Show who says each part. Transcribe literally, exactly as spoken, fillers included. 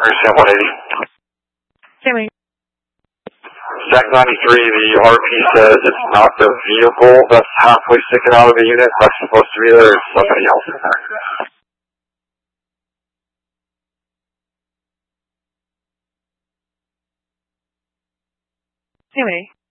Speaker 1: Understand one eighty.
Speaker 2: Jimmy.
Speaker 1: Jack ninety-three, the R P says it's not the vehicle that's halfway sticking out of the unit that's supposed to be there, it's somebody else in there.
Speaker 2: Jimmy.